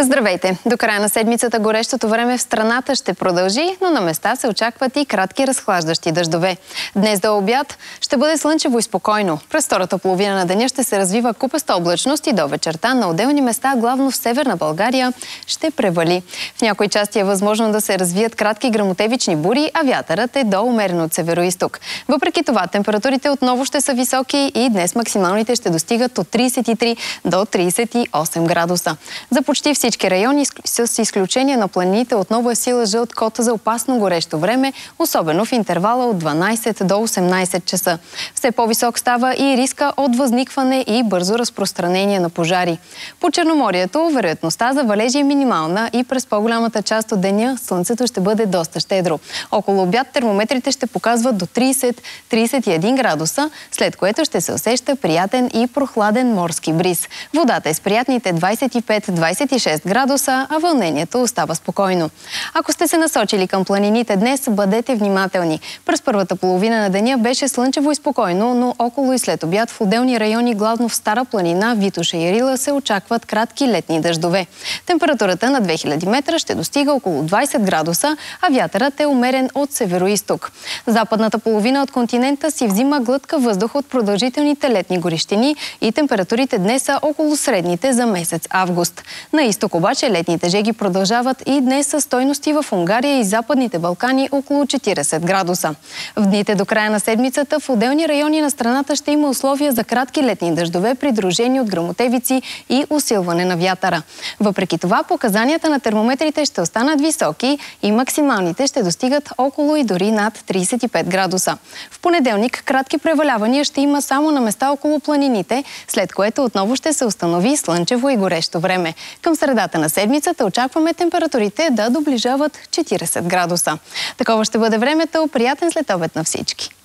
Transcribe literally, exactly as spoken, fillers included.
Здравейте! До края на седмицата горещото време в страната ще продължи, но на места се очакват и кратки разхлаждащи дъждове. Днес до обяд ще бъде слънчево и спокойно. През втората половина на деня ще се развива купеста облачност и до вечерта на отделни места, главно в северна България, ще превали. В някои части е възможно да се развият кратки гръмотевични бури, а вятърът е до умерен от североизток. Въпреки това, температурите отново ще са високи и днес максималните ще достигат от тридесет и три до тридесет и осем градуса. За почти всички райони, с изключение на планините, отново е сила жълт код за опасно горещо време, особено в интервала от дванадесет до осемнадесет часа. Все по-висок става и риска от възникване и бързо разпространение на пожари. По Черноморието вероятността за валежи е минимална и през по-голямата част от деня слънцето ще бъде доста щедро. Около обяд термометрите ще показват до тридесет до тридесет и един градуса, след което ще се усеща приятен и прохладен морски бриз. Водата е с приятните двадесет и пет до двадесет и шест градуса, а вълнението остава спокойно. Ако сте се насочили към планините днес, бъдете внимателни. През първата половина на деня беше слънчево и спокойно, но около и след обяд в отделни райони, главно в Стара планина, Витоша и Рила, се очакват кратки летни дъждове. Температурата на две хиляди метра ще достига около двадесет градуса, а вятърът е умерен от североизток. Западната половина от континента си взима глътка въздух от продължителните летни горещини и температурите днес са около средните за месец август. На изток обаче летните жеги продължават и днес са стойности в Унгария и Западните Балкани около четиридесет градуса. В дните до края на седмицата в отделни райони на страната ще има условия за кратки летни дъждове, придружени от гръмотевици и усилване на вятъра. Въпреки това, показанията на термометрите ще останат високи и максималните ще достигат около и дори над тридесет и пет градуса. В понеделник кратки превалявания ще има само на места около планините, след което отново ще се установи слънчево и горещо време. Към средата на седмицата очакваме температурите да доближават четиридесет градуса. Такова ще бъде времето. Приятен следобед на всички!